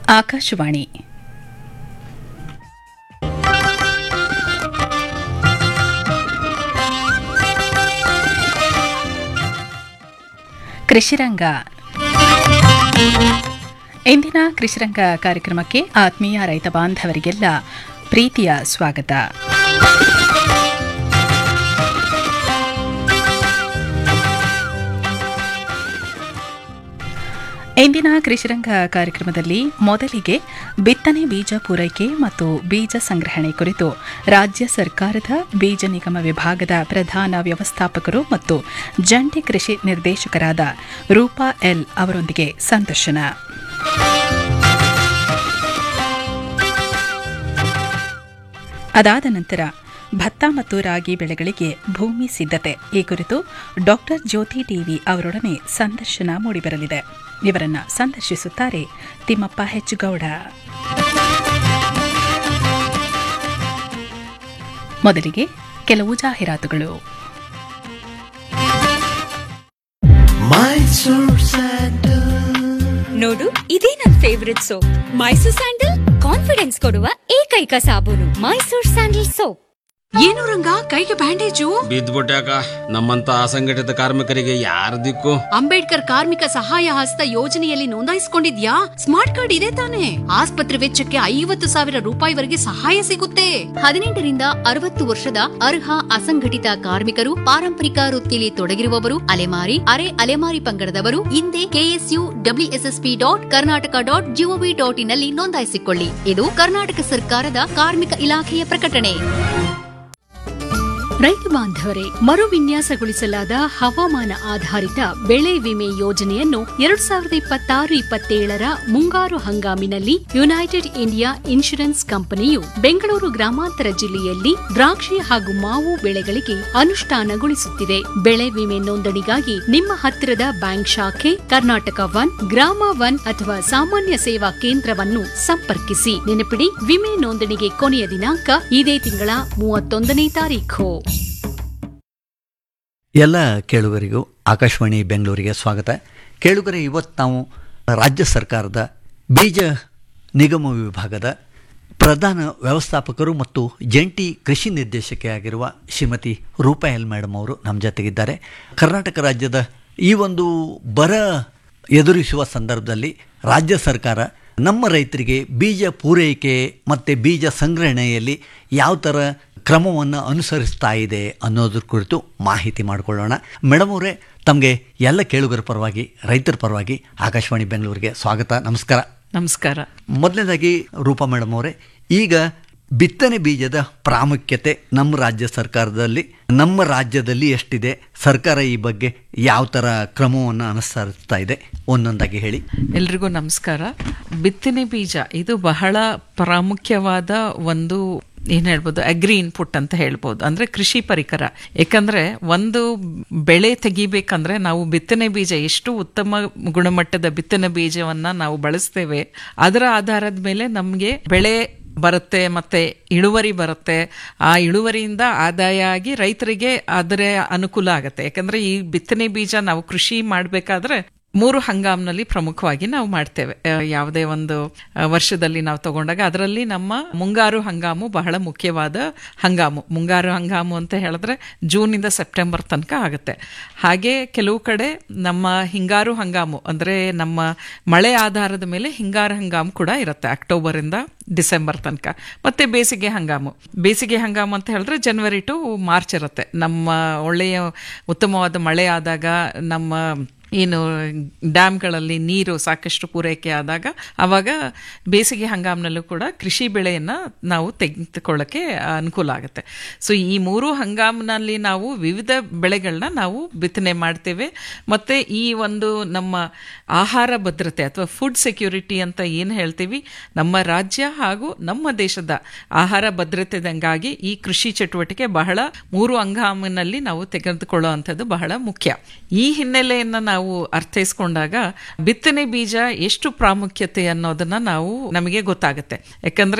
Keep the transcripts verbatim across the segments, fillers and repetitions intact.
ಆಕಾಶವಾಣಿ ಕೃಷಿರಂಗ. ಇಂದಿನ ಕೃಷಿರಂಗ ಕಾರ್ಯಕ್ರಮಕ್ಕೆ ಆತ್ಮೀಯ ರೈತ ಬಾಂಧವರಿಗೆಲ್ಲ ಪ್ರೀತಿಯ ಸ್ವಾಗತ. ಇಂದಿನ ಕೃಷಿರಂಗ ಕಾರ್ಯಕ್ರಮದಲ್ಲಿ ಮೊದಲಿಗೆ ಬಿತ್ತನೆ ಬೀಜ ಪೂರೈಕೆ ಮತ್ತು ಬೀಜ ಸಂಗ್ರಹಣೆ ಕುರಿತು ರಾಜ್ಯ ಸರ್ಕಾರದ ಬೀಜ ನಿಗಮ ವಿಭಾಗದ ಪ್ರಧಾನ ವ್ಯವಸ್ಥಾಪಕರು ಮತ್ತು ಜಂಟಿ ಕೃಷಿ ನಿರ್ದೇಶಕರಾದ ರೂಪಾ ಎಲ್ ಅವರೊಂದಿಗೆ ಸಂದರ್ಶನ. ಅದಾದ ನಂತರ ಭತ್ತ ಮತ್ತು ರಾಗಿ ಬೆಳೆಗಳಿಗೆ ಭೂಮಿ ಸಿದ್ಧತೆ ಈ ಕುರಿತು ಡಾಕ್ಟರ್ ಜ್ಯೋತಿ ಟಿವಿ ಅವರೊಡನೆ ಸಂದರ್ಶನ ಮೂಡಿಬರಲಿದೆ. ಇವರನ್ನ ಸಂದರ್ಶಿಸುತ್ತಾರೆ ತಿಮ್ಮಪ್ಪ ಹೆಚ್ಗೌಡ. ಮೊದಲಿಗೆ ಕೆಲವು ಜಾಹೀರಾತುಗಳು. ನೋಡು, ಇದೇ ನನ್ favourite soap Mysore sandal. Confidence ಕೊಡುವ ಏಕೈಕ ಸಾಬೂನು ಮೈಸೂರ್ ಸ್ಯಾಂಡಲ್ ಸೋಪ್. ಏನು ರಂಗ, ಕೈಗೆ ಬ್ಯಾಂಡೇಜು? ಬಿದ್ದ್ಬಿಟ್ಟಾಕ. ನಮ್ಮಂತ ಅಸಂಘಟಿತ ಕಾರ್ಮಿಕರಿಗೆ ಯಾರ ದಿಕ್ಕು? ಅಂಬೇಡ್ಕರ್ ಕಾರ್ಮಿಕ ಸಹಾಯ ಹಸ್ತ ಯೋಜನೆಯಲ್ಲಿ ನೋಂದಾಯಿಸಿಕೊಂಡಿದ್ಯಾ? ಸ್ಮಾರ್ಟ್ ಕಾರ್ಡ್ ಇದೆ ತಾನೆ? ಆಸ್ಪತ್ರೆ ವೆಚ್ಚಕ್ಕೆ ಐವತ್ತು ಸಾವಿರ ರೂಪಾಯಿವರೆಗೆ ಸಹಾಯ ಸಿಗುತ್ತೆ. ಹದಿನೆಂಟರಿಂದ ಅರವತ್ತು ವರ್ಷದ ಅರ್ಹ ಅಸಂಘಟಿತ ಕಾರ್ಮಿಕರು, ಪಾರಂಪರಿಕ ವೃತ್ತಿಯಲ್ಲಿ ತೊಡಗಿರುವವರು, ಅಲೆಮಾರಿ ಅರೆ ಅಲೆಮಾರಿ ಪಂಗಡದವರು ಹಿಂದೆ KSU WSSP dot Karnataka dot gov dot in ನಲ್ಲಿ ನೋಂದಾಯಿಸಿಕೊಳ್ಳಿ. ಇದು ಕರ್ನಾಟಕ ಸರ್ಕಾರದ ಕಾರ್ಮಿಕ ಇಲಾಖೆಯ ಪ್ರಕಟಣೆ. ರೈತ ಬಾಂಧವರೇ, ಮರು ವಿನ್ಯಾಸಗೊಳಿಸಲಾದ ಹವಾಮಾನ ಆಧಾರಿತ ಬೆಳೆ ವಿಮೆ ಯೋಜನೆಯನ್ನು ಎರಡ್ ಸಾವಿರದ ಇಪ್ಪತ್ತಾರು ಇಪ್ಪತ್ತೇಳರ ಮುಂಗಾರು ಹಂಗಾಮಿನಲ್ಲಿ ಯುನೈಟೆಡ್ ಇಂಡಿಯಾ ಇನ್ಶೂರೆನ್ಸ್ ಕಂಪನಿಯು ಬೆಂಗಳೂರು ಗ್ರಾಮಾಂತರ ಜಿಲ್ಲೆಯಲ್ಲಿ ದ್ರಾಕ್ಷಿ ಹಾಗೂ ಮಾವು ಬೆಳೆಗಳಿಗೆ ಅನುಷ್ಠಾನಗೊಳಿಸುತ್ತಿದೆ. ಬೆಳೆ ವಿಮೆ ನೋಂದಣಿಗಾಗಿ ನಿಮ್ಮ ಹತ್ತಿರದ ಬ್ಯಾಂಕ್ ಶಾಖೆ, ಕರ್ನಾಟಕ ವನ್, ಗ್ರಾಮ ವನ್ ಅಥವಾ ಸಾಮಾನ್ಯ ಸೇವಾ ಕೇಂದ್ರವನ್ನು ಸಂಪರ್ಕಿಸಿ. ನೆನಪಿಡಿ, ವಿಮೆ ನೋಂದಣಿಗೆ ಕೊನೆಯ ದಿನಾಂಕ ಇದೇ ತಿಂಗಳ ಮೂವತ್ತೊಂದನೇ ತಾರೀಖು. ಎಲ್ಲ ಕೇಳುಗರಿಗೂ ಆಕಾಶವಾಣಿ ಬೆಂಗಳೂರಿಗೆ ಸ್ವಾಗತ. ಕೇಳುಗರೆ, ಇವತ್ತು ನಾವು ರಾಜ್ಯ ಸರ್ಕಾರದ ಬೀಜ ನಿಗಮ ವಿಭಾಗದ ಪ್ರಧಾನ ವ್ಯವಸ್ಥಾಪಕರು ಮತ್ತು ಜಂಟಿ ಕೃಷಿ ನಿರ್ದೇಶಕಿಯಾಗಿರುವ ಶ್ರೀಮತಿ ರೂಪಾ ಎಲ್ ಮೇಡಮ್ ಅವರು ನಮ್ಮ ಜೊತೆಗಿದ್ದಾರೆ. ಕರ್ನಾಟಕ ರಾಜ್ಯದ ಈ ಒಂದು ಬರ ಎದುರಿಸುವ ಸಂದರ್ಭದಲ್ಲಿ ರಾಜ್ಯ ಸರ್ಕಾರ ನಮ್ಮ ರೈತರಿಗೆ ಬೀಜ ಪೂರೈಕೆ ಮತ್ತು ಬೀಜ ಸಂಗ್ರಹಣೆಯಲ್ಲಿ ಯಾವ ಥರ ಕ್ರಮವನ್ನು ಅನುಸರಿಸ್ತಾ ಇದೆ ಅನ್ನೋದ್ರ ಕುರಿತು ಮಾಹಿತಿ ಮಾಡಿಕೊಳ್ಳೋಣ. ಮೇಡಮ್ ಅವರೇ, ತಮಗೆ ಎಲ್ಲ ಕೇಳುಗರ ಪರವಾಗಿ, ರೈತರ ಪರವಾಗಿ ಆಕಾಶವಾಣಿ ಬೆಂಗಳೂರಿಗೆ ಸ್ವಾಗತ. ನಮಸ್ಕಾರ. ನಮಸ್ಕಾರ. ಮೊದಲನೇದಾಗಿ ರೂಪಾ ಮೇಡಮ್ ಅವರೇ, ಈಗ ಬಿತ್ತನೆ ಬೀಜದ ಪ್ರಾಮುಖ್ಯತೆ ನಮ್ಮ ರಾಜ್ಯ ಸರ್ಕಾರದಲ್ಲಿ ನಮ್ಮ ರಾಜ್ಯದಲ್ಲಿ ಎಷ್ಟಿದೆ, ಸರ್ಕಾರ ಈ ಬಗ್ಗೆ ಯಾವ ಥರ ಕ್ರಮವನ್ನು ಅನುಸರಿಸ್ತಾ ಇದೆ, ಒಂದೊಂದಾಗಿ ಹೇಳಿ. ಎಲ್ರಿಗೂ ನಮಸ್ಕಾರ. ಬಿತ್ತನೆ ಬೀಜ ಇದು ಬಹಳ ಪ್ರಾಮುಖ್ಯವಾದ ಒಂದು ಏನು ಹೇಳ್ಬೋದು, ಅಗ್ರಿ ಇನ್ಪುಟ್ ಅಂತ ಹೇಳ್ಬೋದು. ಅಂದರೆ ಕೃಷಿ ಪರಿಕರ. ಯಾಕಂದರೆ ಒಂದು ಬೆಳೆ ತೆಗಿಬೇಕಂದ್ರೆ ನಾವು ಬಿತ್ತನೆ ಬೀಜ, ಎಷ್ಟು ಉತ್ತಮ ಗುಣಮಟ್ಟದ ಬಿತ್ತನೆ ಬೀಜವನ್ನು ನಾವು ಬಳಸ್ತೇವೆ ಅದರ ಆಧಾರದ ಮೇಲೆ ನಮಗೆ ಬೆಳೆ ಬರುತ್ತೆ, ಮತ್ತೆ ಇಳುವರಿ ಬರುತ್ತೆ. ಆ ಇಳುವರಿಯಿಂದ ಆದಾಯ ಆಗಿ ರೈತರಿಗೆ ಅದರ ಅನುಕೂಲ ಆಗುತ್ತೆ. ಯಾಕಂದರೆ ಈ ಬಿತ್ತನೆ ಬೀಜ ನಾವು ಕೃಷಿ ಮಾಡಬೇಕಾದ್ರೆ ಮೂರು ಹಂಗಾಮ್ನಲ್ಲಿ ಪ್ರಮುಖವಾಗಿ ನಾವು ಮಾಡ್ತೇವೆ. ಯಾವುದೇ ಒಂದು ವರ್ಷದಲ್ಲಿ ನಾವು ತಗೊಂಡಾಗ ಅದರಲ್ಲಿ ನಮ್ಮ ಮುಂಗಾರು ಹಂಗಾಮು ಬಹಳ ಮುಖ್ಯವಾದ ಹಂಗಾಮು. ಮುಂಗಾರು ಹಂಗಾಮು ಅಂತ ಹೇಳಿದ್ರೆ ಜೂನಿಂದ ಸೆಪ್ಟೆಂಬರ್ ತನಕ ಆಗುತ್ತೆ. ಹಾಗೆ ಕೆಲವು ಕಡೆ ನಮ್ಮ ಹಿಂಗಾರು ಹಂಗಾಮು ಅಂದರೆ ನಮ್ಮ ಮಳೆ ಆಧಾರದ ಮೇಲೆ ಹಿಂಗಾರು ಹಂಗಾಮು ಕೂಡ ಇರುತ್ತೆ, ಅಕ್ಟೋಬರಿಂದ ಡಿಸೆಂಬರ್ ತನಕ. ಮತ್ತೆ ಬೇಸಿಗೆ ಹಂಗಾಮು. ಬೇಸಿಗೆ ಹಂಗಾಮು ಅಂತ ಹೇಳಿದ್ರೆ ಜನವರಿ ಟು ಮಾರ್ಚ್ ಇರುತ್ತೆ. ನಮ್ಮ ಒಳ್ಳೆಯ ಉತ್ತಮವಾದ ಮಳೆ ಆದಾಗ, ನಮ್ಮ ಏನು ಡ್ಯಾಮ್ಗಳಲ್ಲಿ ನೀರು ಸಾಕಷ್ಟು ಪೂರೈಕೆ ಆದಾಗ ಅವಾಗ ಬೇಸಿಗೆ ಹಂಗಾಮಿನಲ್ಲೂ ಕೂಡ ಕೃಷಿ ಬೆಳೆಯನ್ನು ನಾವು ತೆಗೆದುಕೊಳ್ಳೋಕ್ಕೆ ಅನುಕೂಲ ಆಗುತ್ತೆ. ಸೊ ಈ ಮೂರು ಹಂಗಾಮಿನಲ್ಲಿ ನಾವು ವಿವಿಧ ಬೆಳೆಗಳನ್ನ ನಾವು ಬಿತ್ತನೆ ಮಾಡ್ತೇವೆ. ಮತ್ತು ಈ ಒಂದು ನಮ್ಮ ಆಹಾರ ಭದ್ರತೆ ಅಥವಾ ಫುಡ್ ಸೆಕ್ಯೂರಿಟಿ ಅಂತ ಏನು ಹೇಳ್ತೀವಿ, ನಮ್ಮ ರಾಜ್ಯ ಹಾಗೂ ನಮ್ಮ ದೇಶದ ಆಹಾರ ಭದ್ರತೆದಂಗಾಗಿ ಈ ಕೃಷಿ ಚಟುವಟಿಕೆ ಬಹಳ ಮೂರು ಹಂಗಾಮಿನಲ್ಲಿ ನಾವು ತೆಗೆದುಕೊಳ್ಳೋ ಅಂಥದ್ದು ಬಹಳ ಮುಖ್ಯ. ಈ ಹಿನ್ನೆಲೆಯನ್ನು ನಾವು ಅರ್ಥೈಸ್ಕೊಂಡಾಗ ಬಿತ್ತನೆ ಬೀಜ ಎಷ್ಟು ಪ್ರಾಮುಖ್ಯತೆ ಅನ್ನೋದನ್ನ ನಾವು ನಮಗೆ ಗೊತ್ತಾಗುತ್ತೆ. ಯಾಕಂದ್ರೆ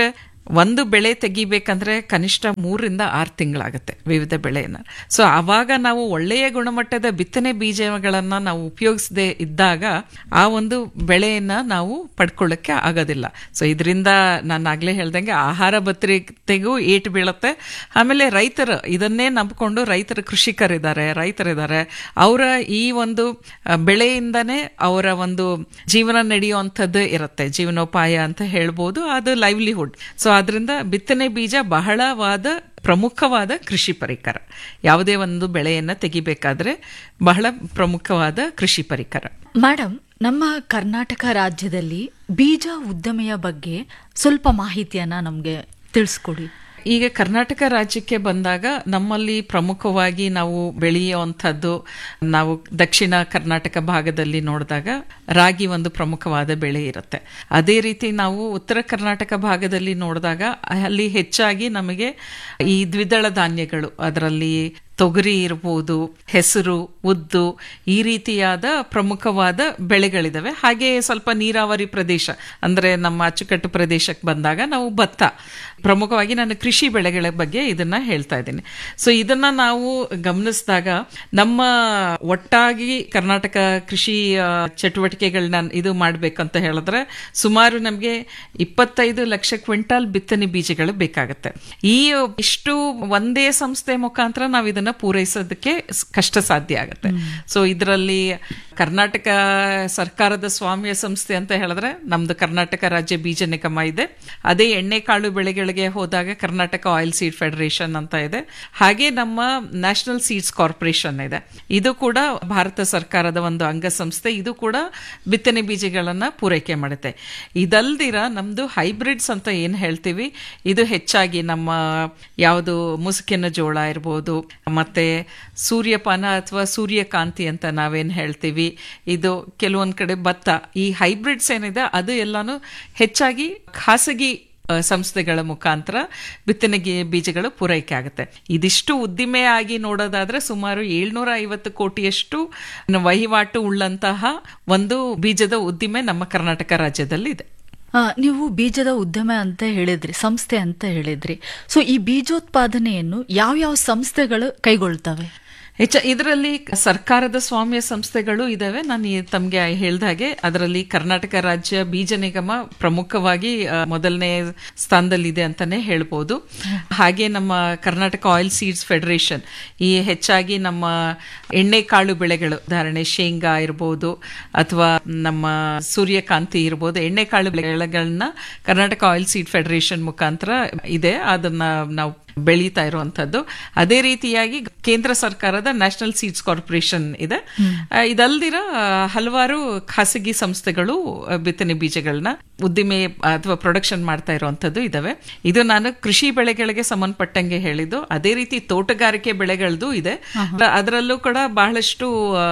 ಒಂದು ಬೆಳೆ ತೆಗಿಬೇಕಂದ್ರೆ ಕನಿಷ್ಠ ಮೂರರಿಂದ ಆರು ತಿಂಗಳಾಗುತ್ತೆ ವಿವಿಧ ಬೆಳೆಯನ್ನ. ಸೊ ಆವಾಗ ನಾವು ಒಳ್ಳೆಯ ಗುಣಮಟ್ಟದ ಬಿತ್ತನೆ ಬೀಜಗಳನ್ನ ನಾವು ಉಪಯೋಗಿಸದೆ ಇದ್ದಾಗ ಆ ಒಂದು ಬೆಳೆಯನ್ನ ನಾವು ಪಡ್ಕೊಳ್ಳಕ್ಕೆ ಆಗೋದಿಲ್ಲ. ಸೊ ಇದರಿಂದ ನಾನು ಆಗ್ಲೇ ಹೇಳ್ದಂಗೆ ಆಹಾರ ಭದ್ರತೆಗೂ ಏಟು ಬೀಳುತ್ತೆ. ಆಮೇಲೆ ರೈತರು ಇದನ್ನೇ ನಂಬಿಕೊಂಡು ರೈತರ ಕೃಷಿಕರಿದ್ದಾರೆ, ರೈತರಿದ್ದಾರೆ, ಅವರ ಈ ಒಂದು ಬೆಳೆಯಿಂದನೇ ಅವರ ಒಂದು ಜೀವನ ನಡೆಯುವಂಥದ್ದು ಇರುತ್ತೆ, ಜೀವನೋಪಾಯ ಅಂತ ಹೇಳ್ಬೋದು, ಅದು ಲೈವ್ಲಿಹುಡ್. ಸೊ ಅದರಿಂದ ಬಿತ್ತನೆ ಬೀಜ ಬಹಳವಾದ ಪ್ರಮುಖವಾದ ಕೃಷಿ ಪರಿಕರ. ಯಾವುದೇ ಒಂದು ಬೆಳೆಯನ್ನ ತೆಗಿಬೇಕಾದ್ರೆ ಬಹಳ ಪ್ರಮುಖವಾದ ಕೃಷಿ ಪರಿಕರ. ಮೇಡಮ್, ನಮ್ಮ ಕರ್ನಾಟಕ ರಾಜ್ಯದಲ್ಲಿ ಬೀಜ ಉದ್ಯಮೆಯ ಬಗ್ಗೆ ಸ್ವಲ್ಪ ಮಾಹಿತಿಯನ್ನ ನಮ್ಗೆ ತಿಳಿಸ್ಕೊಡಿ. ಈಗ ಕರ್ನಾಟಕ ರಾಜ್ಯಕ್ಕೆ ಬಂದಾಗ ನಮ್ಮಲ್ಲಿ ಪ್ರಮುಖವಾಗಿ ನಾವು ಬೆಳೆಯುವಂಥದ್ದು, ನಾವು ದಕ್ಷಿಣ ಕರ್ನಾಟಕ ಭಾಗದಲ್ಲಿ ನೋಡಿದಾಗ ರಾಗಿ ಒಂದು ಪ್ರಮುಖವಾದ ಬೆಳೆ ಇರುತ್ತೆ. ಅದೇ ರೀತಿ ನಾವು ಉತ್ತರ ಕರ್ನಾಟಕ ಭಾಗದಲ್ಲಿ ನೋಡಿದಾಗ ಅಲ್ಲಿ ಹೆಚ್ಚಾಗಿ ನಮಗೆ ಈ ದ್ವಿದಳ ಧಾನ್ಯಗಳು, ಅದರಲ್ಲಿ ತೊಗರಿ ಇರ್ಬೋದು, ಹೆಸರು, ಉದ್ದು, ಈ ರೀತಿಯಾದ ಪ್ರಮುಖವಾದ ಬೆಳೆಗಳಿದಾವೆ. ಹಾಗೆ ಸ್ವಲ್ಪ ನೀರಾವರಿ ಪ್ರದೇಶ ಅಂದ್ರೆ ನಮ್ಮ ಅಚ್ಚುಕಟ್ಟು ಪ್ರದೇಶಕ್ಕೆ ಬಂದಾಗ ನಾವು ಭತ್ತ, ಪ್ರಮುಖವಾಗಿ ನಾನು ಕೃಷಿ ಬೆಳೆಗಳ ಬಗ್ಗೆ ಇದನ್ನ ಹೇಳ್ತಾ ಇದ್ದೀನಿ. ಸೊ ಇದನ್ನ ನಾವು ಗಮನಿಸಿದಾಗ ನಮ್ಮ ಒಟ್ಟಾಗಿ ಕರ್ನಾಟಕ ಕೃಷಿ ಚಟುವಟಿಕೆಗಳನ್ನ ಇದು ಮಾಡ್ಬೇಕಂತ ಹೇಳಿದ್ರೆ ಸುಮಾರು ನಮಗೆ ಇಪ್ಪತ್ತೈದು ಲಕ್ಷ ಕ್ವಿಂಟಾಲ್ ಬಿತ್ತನೆ ಬೀಜಗಳು ಬೇಕಾಗುತ್ತೆ. ಈ ಇಷ್ಟು ಒಂದೇ ಸಂಸ್ಥೆ ಮುಖಾಂತರ ನಾವು ಇದನ್ನ ಪೂರೈಸೋದಕ್ಕೆ ಕಷ್ಟ ಸಾಧ್ಯ ಆಗುತ್ತೆ. ಸೊ ಇದರಲ್ಲಿ ಕರ್ನಾಟಕ ಸರ್ಕಾರದ ಸ್ವಾಮ್ಯ ಸಂಸ್ಥೆ ಅಂತ ಹೇಳಿದ್ರೆ ನಮ್ದು ಕರ್ನಾಟಕ ರಾಜ್ಯ ಬೀಜ ನಿಗಮ ಇದೆ. ಅದೇ ಎಣ್ಣೆ ಕಾಳು ಬೆಳೆಗಳಿಗೆ ಹೋದಾಗ ಕರ್ನಾಟಕ ಆಯಿಲ್ ಸೀಡ್ ಫೆಡರೇಷನ್ ಅಂತ ಇದೆ. ಹಾಗೆ ನಮ್ಮ ನ್ಯಾಷನಲ್ ಸೀಡ್ಸ್ ಕಾರ್ಪೊರೇಷನ್ ಇದೆ. ಇದು ಕೂಡ ಭಾರತ ಸರ್ಕಾರದ ಒಂದು ಅಂಗಸಂಸ್ಥೆ. ಇದು ಕೂಡ ಬಿತ್ತನೆ ಬೀಜಗಳನ್ನ ಪೂರೈಕೆ ಮಾಡುತ್ತೆ. ಇದಲ್ದಿರ ನಮ್ದು ಹೈಬ್ರಿಡ್ಸ್ ಅಂತ ಏನ್ ಹೇಳ್ತೀವಿ, ಇದು ಹೆಚ್ಚಾಗಿ ನಮ್ಮ ಯಾವುದು ಮುಸುಕಿನ ಜೋಳ ಇರ್ಬೋದು, ಮತ್ತೆ ಸೂರ್ಯಪಾನ ಅಥವಾ ಸೂರ್ಯಕಾಂತಿ ಅಂತ ನಾವೇನ್ ಹೇಳ್ತೀವಿ, ಇದು ಕೆಲವೊಂದ್ ಕಡೆ ಭತ್ತ, ಈ ಹೈಬ್ರಿಡ್ಸ್ ಏನಿದೆ ಅದು ಎಲ್ಲಾನು ಹೆಚ್ಚಾಗಿ ಖಾಸಗಿ ಸಂಸ್ಥೆಗಳ ಮುಖಾಂತರ ಬಿತ್ತನೆಗೆ ಬೀಜಗಳು ಪೂರೈಕೆ ಆಗುತ್ತೆ. ಇದಿಷ್ಟು ಉದ್ದಿಮೆ ಆಗಿ ನೋಡೋದಾದ್ರೆ ಸುಮಾರು ಏಳ್ನೂರ ಐವತ್ತು ಕೋಟಿಯಷ್ಟು ವಹಿವಾಟು ಉಳ್ಳಂತಹ ಒಂದು ಬೀಜದ ಉದ್ದಿಮೆ ನಮ್ಮ ಕರ್ನಾಟಕ ರಾಜ್ಯದಲ್ಲಿ ಇದೆ. ನೀವು ಬೀಜದ ಉದ್ಯಮ ಅಂತ ಹೇಳಿದ್ರಿ, ಸಂಸ್ಥೆ ಅಂತ ಹೇಳಿದ್ರಿ. ಸೊ ಈ ಬೀಜೋತ್ಪಾದನೆಯನ್ನು ಯಾವ್ಯಾವ ಸಂಸ್ಥೆಗಳು ಕೈಗೊಳ್ತವೆ? ಹೆಚ್ಚ ಇದರಲ್ಲಿ ಸರ್ಕಾರದ ಸ್ವಾಮ್ಯ ಸಂಸ್ಥೆಗಳು ಇದಾವೆ. ನಾನು ತಮ್ಗೆ ಹೇಳ್ದ ಹಾಗೆ ಅದರಲ್ಲಿ ಕರ್ನಾಟಕ ರಾಜ್ಯ ಬೀಜ ನಿಗಮ ಪ್ರಮುಖವಾಗಿ ಮೊದಲನೇ ಸ್ಥಾನದಲ್ಲಿದೆ ಅಂತಾನೆ ಹೇಳ್ಬೋದು. ಹಾಗೆ ನಮ್ಮ ಕರ್ನಾಟಕ ಆಯಿಲ್ ಸೀಡ್ಸ್ ಫೆಡರೇಷನ್ ಈ ಹೆಚ್ಚಾಗಿ ನಮ್ಮ ಎಣ್ಣೆ ಕಾಳು ಬೆಳೆಗಳು, ಉದಾಹರಣೆ ಶೇಂಗಾ ಇರ್ಬೋದು ಅಥವಾ ನಮ್ಮ ಸೂರ್ಯಕಾಂತಿ ಇರ್ಬೋದು, ಎಣ್ಣೆ ಕಾಳು ಬೆಳೆಗಳನ್ನ ಕರ್ನಾಟಕ ಆಯಿಲ್ ಸೀಡ್ ಫೆಡರೇಷನ್ ಮುಖಾಂತರ ಇದೆ, ಅದನ್ನ ನಾವು ಬೆಳೀತಾ ಇರುವಂತದ್ದು. ಅದೇ ರೀತಿಯಾಗಿ ಕೇಂದ್ರ ಸರ್ಕಾರದ ನ್ಯಾಷನಲ್ ಸೀಡ್ಸ್ ಕಾರ್ಪೊರೇಷನ್ ಇದೆ. ಇದಲ್ದಿರ ಹಲವಾರು ಖಾಸಗಿ ಸಂಸ್ಥೆಗಳು ಬಿತ್ತನೆ ಬೀಜಗಳನ್ನ ಉದ್ದಿಮೆ ಅಥವಾ ಪ್ರೊಡಕ್ಷನ್ ಮಾಡ್ತಾ ಇರುವಂತದ್ದು ಇದಾವೆ. ಇದು ನಾನು ಕೃಷಿ ಬೆಳೆಗಳಿಗೆ ಸಂಬಂಧಪಟ್ಟಂಗೆ ಹೇಳಿದ್ದು. ಅದೇ ರೀತಿ ತೋಟಗಾರಿಕೆ ಬೆಳೆಗಳದ್ದು ಇದೆ. ಅದರಲ್ಲೂ ಕೂಡ ಬಹಳಷ್ಟು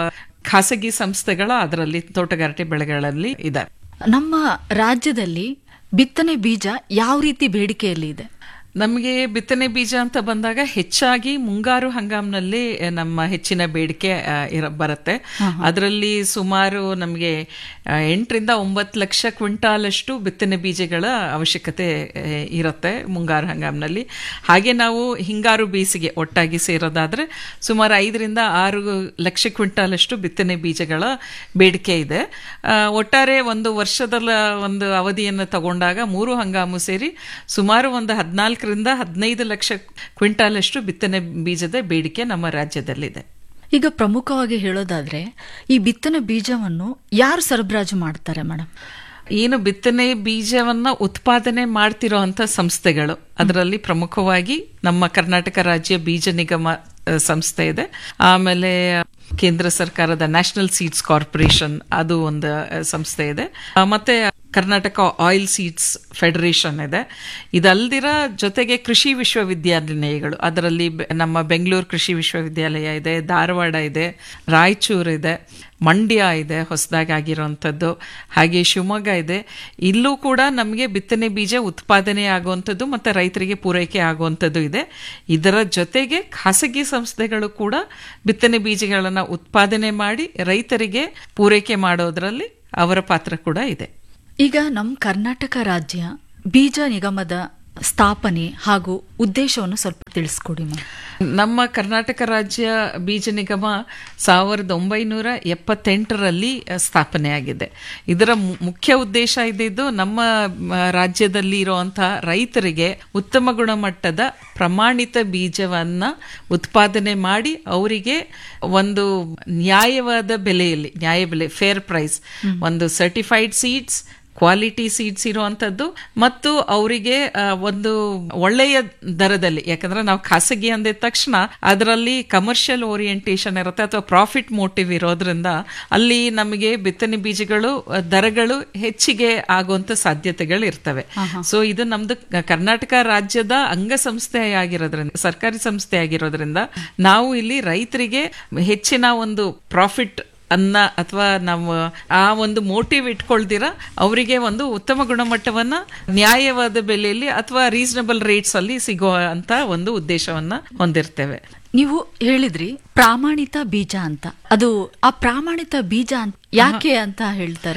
ಖಾಸಗಿ ಸಂಸ್ಥೆಗಳ ಅದರಲ್ಲಿ ತೋಟಗಾರಿಕೆ ಬೆಳೆಗಳಲ್ಲಿ ಇದೆ. ನಮ್ಮ ರಾಜ್ಯದಲ್ಲಿ ಬಿತ್ತನೆ ಬೀಜ ಯಾವ ರೀತಿ ಬೇಡಿಕೆಯಲ್ಲಿ ಇದೆ? ನಮಗೆ ಬಿತ್ತನೆ ಬೀಜ ಅಂತ ಬಂದಾಗ ಹೆಚ್ಚಾಗಿ ಮುಂಗಾರು ಹಂಗಾಮಿನಲ್ಲಿ ನಮ್ಮ ಹೆಚ್ಚಿನ ಬೇಡಿಕೆ ಬರುತ್ತೆ. ಅದರಲ್ಲಿ ಸುಮಾರು ನಮಗೆ ಎಂಟರಿಂದ ಒಂಬತ್ತು ಲಕ್ಷ ಕ್ವಿಂಟಾಲ್ ಅಷ್ಟು ಬಿತ್ತನೆ ಬೀಜಗಳ ಅವಶ್ಯಕತೆ ಇರುತ್ತೆ ಮುಂಗಾರು ಹಂಗಾಮಿನಲ್ಲಿ. ಹಾಗೆ ನಾವು ಹಿಂಗಾರು ಬೇಸಿಗೆ ಒಟ್ಟಾಗಿ ಸೇರೋದಾದ್ರೆ ಸುಮಾರು ಐದರಿಂದ ಆರು ಲಕ್ಷ ಕ್ವಿಂಟಾಲ್ ಅಷ್ಟು ಬಿತ್ತನೆ ಬೀಜಗಳ ಬೇಡಿಕೆ ಇದೆ. ಒಟ್ಟಾರೆ ಒಂದು ವರ್ಷದ ಒಂದು ಅವಧಿಯನ್ನು ತಗೊಂಡಾಗ ಮೂರು ಹಂಗಾಮು ಸೇರಿ ಸುಮಾರು ಒಂದು ಹದಿನಾಲ್ಕು ರಿಂದ ಹದಿನೈದು ಲಕ್ಷ ಕ್ವಿಂಟಾಲ್ ಅಷ್ಟು ಬಿತ್ತನೆ ಬೀಜದ ಬೇಡಿಕೆ ನಮ್ಮ ರಾಜ್ಯದಲ್ಲಿದೆ. ಈಗ ಪ್ರಮುಖವಾಗಿ ಹೇಳೋದಾದ್ರೆ ಈ ಬಿತ್ತನೆ ಬೀಜವನ್ನು ಯಾರು ಸರಬರಾಜು ಮಾಡ್ತಾರೆ ಮೇಡಮ್? ಏನು ಬಿತ್ತನೆ ಬೀಜವನ್ನ ಉತ್ಪಾದನೆ ಮಾಡ್ತಿರೋಂಥ ಸಂಸ್ಥೆಗಳು, ಅದರಲ್ಲಿ ಪ್ರಮುಖವಾಗಿ ನಮ್ಮ ಕರ್ನಾಟಕ ರಾಜ್ಯ ಬೀಜ ನಿಗಮ ಸಂಸ್ಥೆ ಇದೆ. ಆಮೇಲೆ ಕೇಂದ್ರ ಸರ್ಕಾರದ ನ್ಯಾಷನಲ್ ಸೀಡ್ಸ್ ಕಾರ್ಪೊರೇಷನ್ ಅದು ಒಂದು ಸಂಸ್ಥೆ ಇದೆ. ಮತ್ತೆ ಕರ್ನಾಟಕ ಆಯಿಲ್ ಸೀಡ್ಸ್ ಫೆಡರೇಷನ್ ಇದೆ. ಇದಲ್ದಿರ ಜೊತೆಗೆ ಕೃಷಿ ವಿಶ್ವವಿದ್ಯಾನಿಲಯಗಳು, ಅದರಲ್ಲಿ ನಮ್ಮ ಬೆಂಗಳೂರು ಕೃಷಿ ವಿಶ್ವವಿದ್ಯಾಲಯ ಇದೆ, ಧಾರವಾಡ ಇದೆ, ರಾಯಚೂರು ಇದೆ, ಮಂಡ್ಯ ಇದೆ ಹೊಸದಾಗಿ ಆಗಿರುವಂಥದ್ದು, ಹಾಗೆ ಶಿವಮೊಗ್ಗ ಇದೆ. ಇಲ್ಲೂ ಕೂಡ ನಮಗೆ ಬಿತ್ತನೆ ಬೀಜ ಉತ್ಪಾದನೆ ಆಗುವಂಥದ್ದು ಮತ್ತು ರೈತರಿಗೆ ಪೂರೈಕೆ ಆಗುವಂಥದ್ದು ಇದೆ. ಇದರ ಜೊತೆಗೆ ಖಾಸಗಿ ಸಂಸ್ಥೆಗಳು ಕೂಡ ಬಿತ್ತನೆ ಬೀಜಗಳನ್ನು ಉತ್ಪಾದನೆ ಮಾಡಿ ರೈತರಿಗೆ ಪೂರೈಕೆ ಮಾಡೋದ್ರಲ್ಲಿ ಅವರ ಪಾತ್ರ ಕೂಡ ಇದೆ. ಈಗ ನಮ್ಮ ಕರ್ನಾಟಕ ರಾಜ್ಯ ಬೀಜ ನಿಗಮದ ಸ್ಥಾಪನೆ ಹಾಗೂ ಉದ್ದೇಶವನ್ನು ಸ್ವಲ್ಪ ತಿಳಿಸ್ಕೊಡಿ ಮ್ಯಾಮ್. ನಮ್ಮ ಕರ್ನಾಟಕ ರಾಜ್ಯ ಬೀಜ ನಿಗಮ ಸಾವಿರದ ಒಂಬೈನೂರ ಎಪ್ಪತ್ತೆಂಟರಲ್ಲಿ ಸ್ಥಾಪನೆಯಾಗಿದೆ. ಇದರ ಮುಖ್ಯ ಉದ್ದೇಶ ಇದ್ದಿದ್ದು ನಮ್ಮ ರಾಜ್ಯದಲ್ಲಿ ಇರುವಂತಹ ರೈತರಿಗೆ ಉತ್ತಮ ಗುಣಮಟ್ಟದ ಪ್ರಮಾಣಿತ ಬೀಜವನ್ನ ಉತ್ಪಾದನೆ ಮಾಡಿ ಅವರಿಗೆ ಒಂದು ನ್ಯಾಯವಾದ ಬೆಲೆಯಲ್ಲಿ, ನ್ಯಾಯ ಬೆಲೆ, ಫೇರ್ ಪ್ರೈಸ್, ಒಂದು ಸರ್ಟಿಫೈಡ್ ಸೀಡ್ಸ್, ಕ್ವಾಲಿಟಿ ಸೀಡ್ಸ್ ಇರುವಂತದ್ದು ಮತ್ತು ಅವರಿಗೆ ಒಂದು ಒಳ್ಳೆಯ ದರದಲ್ಲಿ, ಯಾಕಂದ್ರೆ ನಾವು ಖಾಸಗಿ ಅಂದಿದ ತಕ್ಷಣ ಅದರಲ್ಲಿ ಕಮರ್ಷಿಯಲ್ ಓರಿಯೆಂಟೇಷನ್ ಇರುತ್ತೆ ಅಥವಾ ಪ್ರಾಫಿಟ್ ಮೋಟಿವ್ ಇರೋದ್ರಿಂದ ಅಲ್ಲಿ ನಮಗೆ ಬಿತ್ತನೆ ಬೀಜಗಳು ದರಗಳು ಹೆಚ್ಚಿಗೆ ಆಗುವಂತ ಸಾಧ್ಯತೆಗಳು ಇರ್ತವೆ. ಸೊ ಇದು ನಮ್ದು ಕರ್ನಾಟಕ ರಾಜ್ಯದ ಅಂಗಸಂಸ್ಥೆ ಆಗಿರೋದ್ರಿಂದ, ಸರ್ಕಾರಿ ಸಂಸ್ಥೆ ಆಗಿರೋದ್ರಿಂದ ನಾವು ಇಲ್ಲಿ ರೈತರಿಗೆ ಹೆಚ್ಚಿನ ಒಂದು ಪ್ರಾಫಿಟ್ ಅನ್ನ ಅಥವಾ ನಾವು ಆ ಒಂದು ಮೋಟಿವ್ ಇಟ್ಕೊಳ್ದಿರ ಅವರಿಗೆ ಒಂದು ಉತ್ತಮ ಗುಣಮಟ್ಟವನ್ನ ನ್ಯಾಯವಾದ ಬೆಲೆಯಲ್ಲಿ ಅಥವಾ ರೀಸನಬಲ್ ರೇಟ್ಸ್ ಅಲ್ಲಿ ಸಿಗುವಂತ ಒಂದು ಉದ್ದೇಶವನ್ನ ಹೊಂದಿರ್ತೇವೆ. ನೀವು ಹೇಳಿದ್ರಿ ಪ್ರಾಮಾಣಿತ ಬೀಜ ಅಂತ, ಅದು ಆ ಪ್ರಾಮಾಣಿತ ಬೀಜ ಅಂತ ಯಾಕೆ ಅಂತ ಹೇಳ್ತಾರೆ?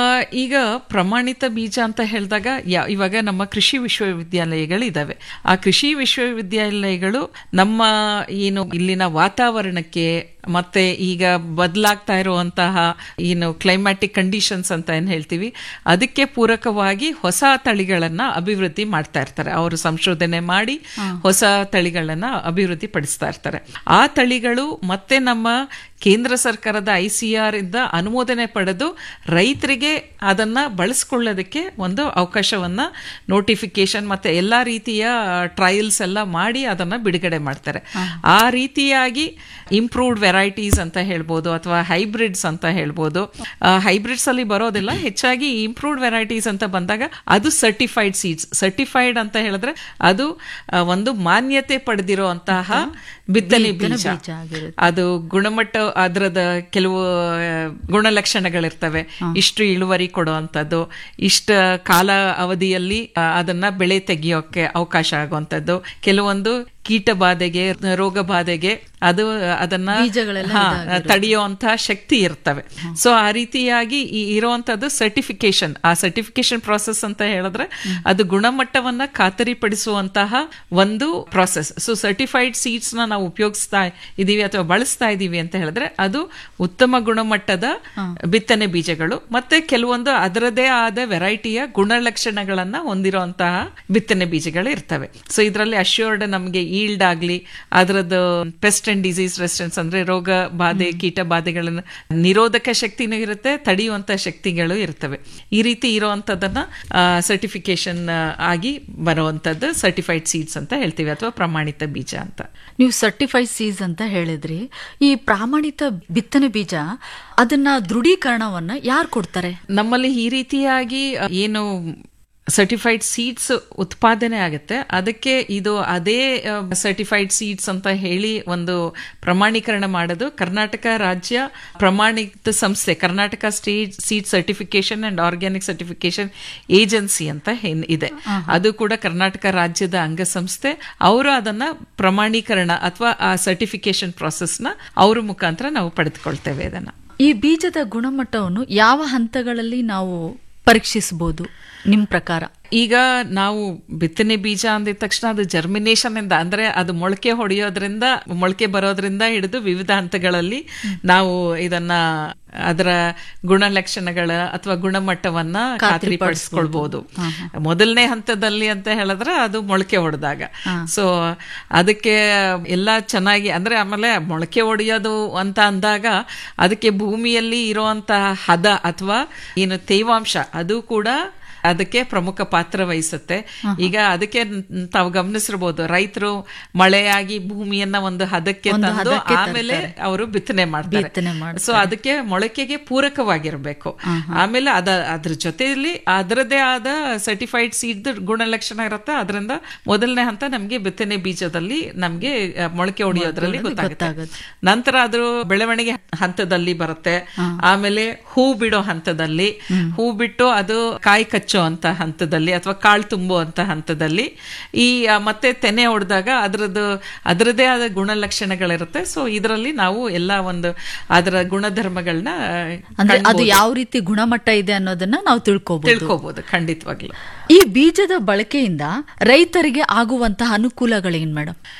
ಈಗ ಪ್ರಮಾಣಿತ ಬೀಜ ಅಂತ ಹೇಳಿದಾಗ ಇವಾಗ ನಮ್ಮ ಕೃಷಿ ವಿಶ್ವವಿದ್ಯಾಲಯಗಳು ಇದಾವೆ. ಆ ಕೃಷಿ ವಿಶ್ವವಿದ್ಯಾಲಯಗಳು ನಮ್ಮ ಏನು ಇಲ್ಲಿನ ವಾತಾವರಣಕ್ಕೆ ಮತ್ತೆ ಈಗ ಬದಲಾಗ್ತಾ ಇರುವಂತಹ ಏನು ಕ್ಲೈಮ್ಯಾಟಿಕ್ ಕಂಡೀಷನ್ಸ್ ಅಂತ ಏನ್ ಹೇಳ್ತೀವಿ ಅದಕ್ಕೆ ಪೂರಕವಾಗಿ ಹೊಸ ತಳಿಗಳನ್ನ ಅಭಿವೃದ್ಧಿ ಮಾಡ್ತಾ ಇರ್ತಾರೆ. ಅವರು ಸಂಶೋಧನೆ ಮಾಡಿ ಹೊಸ ತಳಿಗಳನ್ನ ಅಭಿವೃದ್ಧಿ ಪಡಿಸ್ತಾ ಇರ್ತಾರೆ. ಆ ತಳಿಗಳು ಮತ್ತೆ ನಮ್ಮ ಕೇಂದ್ರ ಸರ್ಕಾರದ ಐ ಸಿ ಆರ್ ಇಂದ ಅನುಮೋದನೆ ಪಡೆದು ರೈತರಿಗೆ ಅದನ್ನ ಬಳಸ್ಕೊಳ್ಳೋದಕ್ಕೆ ಒಂದು ಅವಕಾಶವನ್ನ, ನೋಟಿಫಿಕೇಶನ್ ಮತ್ತೆ ಎಲ್ಲಾ ರೀತಿಯ ಟ್ರಯಲ್ಸ್ ಎಲ್ಲ ಮಾಡಿ ಅದನ್ನ ಬಿಡುಗಡೆ ಮಾಡ್ತಾರೆ. ಆ ರೀತಿಯಾಗಿ ಇಂಪ್ರೂವ್ಡ್ ವೆರೈಟೀಸ್ ಅಂತ ಹೇಳ್ಬೋದು ಅಥವಾ ಹೈಬ್ರಿಡ್ಸ್ ಅಂತ ಹೇಳ್ಬೋದು. ಹೈಬ್ರಿಡ್ಸ್ ಅಲ್ಲಿ ಬರೋದಿಲ್ಲ, ಹೆಚ್ಚಾಗಿ ಇಂಪ್ರೂವ್ಡ್ ವೆರೈಟೀಸ್ ಅಂತ ಬಂದಾಗ ಅದು ಸರ್ಟಿಫೈಡ್ ಸೀಡ್ಸ್. ಸರ್ಟಿಫೈಡ್ ಅಂತ ಹೇಳಿದ್ರೆ ಅದು ಒಂದು ಮಾನ್ಯತೆ ಪಡೆದಿರುವಂತಹ ಬಿತ್ತನೆ ಬೀಜ. ಅದು ಗುಣಮಟ್ಟ, ಅದರದ ಕೆಲವು ಗುಣಲಕ್ಷಣಗಳಿರ್ತವೆ. ಇಷ್ಟು ಇಳುವರಿ ಕೊಡುವಂಥದ್ದು, ಇಷ್ಟ ಕಾಲ ಅವಧಿಯಲ್ಲಿ ಅದನ್ನ ಬೆಳೆ ತೆಗೆಯೋಕೆ ಅವಕಾಶ ಆಗುವಂಥದ್ದು, ಕೆಲವೊಂದು ಕೀಟ ಬಾಧೆಗೆ, ರೋಗ ಬಾಧೆಗೆ ಅದು ಅದನ್ನ ತಡೆಯುವಂತಹ ಶಕ್ತಿ ಇರ್ತವೆ. ಸೊ ಆ ರೀತಿಯಾಗಿ ಇರುವಂತದ್ದು ಸರ್ಟಿಫಿಕೇಶನ್. ಆ ಸರ್ಟಿಫಿಕೇಶನ್ ಪ್ರಾಸೆಸ್ ಅಂತ ಹೇಳಿದ್ರೆ ಅದು ಗುಣಮಟ್ಟವನ್ನ ಖಾತರಿಪಡಿಸುವಂತಹ ಒಂದು ಪ್ರಾಸೆಸ್. ಸೊ ಸರ್ಟಿಫೈಡ್ ಸೀಡ್ಸ್ ನ ನಾವು ಉಪಯೋಗಿಸ್ತಾ ಇದೀವಿ ಅಥವಾ ಬಳಸ್ತಾ ಇದೀವಿ ಅಂತ ಹೇಳಿದ್ರೆ ಅದು ಉತ್ತಮ ಗುಣಮಟ್ಟದ ಬಿತ್ತನೆ ಬೀಜಗಳು ಮತ್ತೆ ಕೆಲವೊಂದು ಅದರದೇ ಆದ ವೆರೈಟಿಯ ಗುಣಲಕ್ಷಣಗಳನ್ನ ಹೊಂದಿರುವಂತಹ ಬಿತ್ತನೆ ಬೀಜಗಳು ಇರ್ತವೆ. ಸೊ ಇದರಲ್ಲಿ ಅಶ್ಯೂರ್ಡ್ ನಮಗೆ ಈಲ್ಡ್ ಆಗ್ಲಿ, ಅದರದ್ದು ಪೆಸ್ಟ್ ಅಂಡ್ ಡಿಸೀಸ್ ರೆಸಿಸ್ಟೆನ್ಸ್ ಅಂದ್ರೆ ರೋಗ ಬಾಧೆ, ಕೀಟ ಬಾಧೆಗಳನ್ನು ನಿರೋಧಕ ಶಕ್ತಿನೂ ಇರುತ್ತೆ, ತಡೆಯುವಂತ ಶಕ್ತಿಗಳು ಇರ್ತವೆ. ಈ ರೀತಿ ಇರುವಂತದನ್ನ ಸರ್ಟಿಫಿಕೇಶನ್ ಆಗಿ ಬರುವಂತದ್ದು ಸರ್ಟಿಫೈಡ್ ಸೀಡ್ಸ್ ಅಂತ ಹೇಳ್ತೀವಿ ಅಥವಾ ಪ್ರಮಾಣಿತ ಬೀಜ ಅಂತ. ನೀವು ಸರ್ಟಿಫೈಡ್ ಸೀಡ್ಸ್ ಅಂತ ಹೇಳಿದ್ರಿ. ಈ ಪ್ರಾಮಾಣಿತ ಬಿತ್ತನೆ ಬೀಜ ಅದನ್ನ ದೃಢೀಕರಣವನ್ನ ಯಾರು ಕೊಡ್ತಾರೆ? ನಮ್ಮಲ್ಲಿ ಈ ರೀತಿಯಾಗಿ ಏನು ಸರ್ಟಿಫೈಡ್ ಸೀಡ್ಸ್ ಉತ್ಪಾದನೆ ಆಗುತ್ತೆ, ಅದಕ್ಕೆ ಇದು ಅದೇ ಸರ್ಟಿಫೈಡ್ ಸೀಡ್ಸ್ ಅಂತ ಹೇಳಿ ಒಂದು ಪ್ರಮಾಣೀಕರಣ ಮಾಡೋದು ಕರ್ನಾಟಕ ರಾಜ್ಯ ಪ್ರಮಾಣಿತ ಸಂಸ್ಥೆ, Karnataka state seed certification and organic certification agency ಅಂತ ಇದೆ. ಅದು ಕೂಡ ಕರ್ನಾಟಕ ರಾಜ್ಯದ ಅಂಗಸಂಸ್ಥೆ. ಅವರು ಅದನ್ನ ಪ್ರಮಾಣೀಕರಣ ಅಥವಾ ಆ ಸರ್ಟಿಫಿಕೇಶನ್ ಪ್ರಾಸೆಸ್ ನ ಅವ್ರ ಮುಖಾಂತರ ನಾವು ಪಡೆದುಕೊಳ್ತೇವೆ. ಇದನ್ನ ಈ ಬೀಜದ ಗುಣಮಟ್ಟವನ್ನು ಯಾವ ಹಂತಗಳಲ್ಲಿ ನಾವು ಪರೀಕ್ಷಿಸಬಹುದು ನಿಮ್ ಪ್ರಕಾರ? ಈಗ ನಾವು ಬಿತ್ತನೆ ಬೀಜ ಅಂದಿದ ತಕ್ಷಣ ಅದು ಜರ್ಮಿನೇಷನ್ ಇಂದ ಅಂದ್ರೆ ಅದು ಮೊಳಕೆ ಹೊಡೆಯೋದ್ರಿಂದ, ಮೊಳಕೆ ಬರೋದ್ರಿಂದ ಹಿಡಿದು ವಿವಿಧ ಹಂತಗಳಲ್ಲಿ ನಾವು ಇದನ್ನ ಅದರ ಗುಣಲಕ್ಷಣಗಳ ಅಥವಾ ಗುಣಮಟ್ಟವನ್ನ ಖಾತ್ರಿಪಡಿಸ್ಕೊಳ್ಬಹುದು. ಮೊದಲನೇ ಹಂತದಲ್ಲಿ ಅಂತ ಹೇಳಿದ್ರೆ ಅದು ಮೊಳಕೆ ಹೊಡೆದಾಗ. ಸೊ ಅದಕ್ಕೆ ಎಲ್ಲ ಚೆನ್ನಾಗಿ ಅಂದ್ರೆ ಆಮೇಲೆ ಮೊಳಕೆ ಹೊಡೆಯೋದು ಅಂತ ಅಂದಾಗ ಅದಕ್ಕೆ ಭೂಮಿಯಲ್ಲಿ ಇರುವಂತಹ ಹದ ಅಥವಾ ಏನು ತೇವಾಂಶ ಅದು ಕೂಡ ಅದಕ್ಕೆ ಪ್ರಮುಖ ಪಾತ್ರ ವಹಿಸುತ್ತೆ. ಈಗ ಅದಕ್ಕೆ ತಾವು ಗಮನಿಸಿರ್ಬೋದು, ರೈತರು ಮಳೆಯಾಗಿ ಭೂಮಿಯನ್ನ ಒಂದು ಹದಕ್ಕೆ ತಂದು ಆಮೇಲೆ ಅವರು ಬಿತ್ತನೆ ಮಾಡ್ತಾರೆ. ಸೊ ಅದಕ್ಕೆ ಮೊಳಕೆಗೆ ಪೂರಕವಾಗಿರ್ಬೇಕು. ಆಮೇಲೆ ಅದ ಅದ್ರ ಜೊತೆಯಲ್ಲಿ ಅದರದೇ ಆದ ಸರ್ಟಿಫೈಡ್ ಸೀಡ್ ಗುಣಲಕ್ಷಣ ಇರುತ್ತೆ. ಅದರಿಂದ ಮೊದಲನೇ ಹಂತ ನಮ್ಗೆ ಬಿತ್ತನೆ ಬೀಜದಲ್ಲಿ ನಮ್ಗೆ ಮೊಳಕೆ ಹೊಡೆಯೋದ್ರಲ್ಲಿ ಗೊತ್ತಾಗುತ್ತೆ. ನಂತರ ಅದ್ರ ಬೆಳವಣಿಗೆ ಹಂತದಲ್ಲಿ ಬರುತ್ತೆ. ಆಮೇಲೆ ಹೂ ಬಿಡೋ ಹಂತದಲ್ಲಿ, ಹೂ ಬಿಟ್ಟು ಅದು ಕಾಯಿ ಕಚ್ಚ ಕಚ್ಚುವಂತ ಹಂತದಲ್ಲಿ ಅಥವಾ ಕಾಳು ತುಂಬುವಂತ ಹಂತದಲ್ಲಿ ಈ ಆ, ಮತ್ತೆ ತೆನೆ ಹೊಡೆದಾಗ ಅದರದ್ದು ಅದರದೇ ಆದ ಗುಣಲಕ್ಷಣಗಳಿರುತ್ತೆ. ಸೊ ಇದರಲ್ಲಿ ನಾವು ಎಲ್ಲ ಒಂದು ಅದರ ಗುಣಧರ್ಮಗಳನ್ನ ಅಂದ್ರೆ ಅದು ಯಾವ ರೀತಿ ಗುಣಮಟ್ಟ ಇದೆ ಅನ್ನೋದನ್ನ ನಾವು ತಿಳ್ಕೊಬಹುದು ತಿಳ್ಕೊಬಹುದು ಖಂಡಿತವಾಗ್ಲು. ಈ ಬೀಜದ ಬಳಕೆಯಿಂದ ರೈತರಿಗೆ ಆಗುವಂತಹ ಅನುಕೂಲಗಳೇನ್ ಮೇಡಮ್?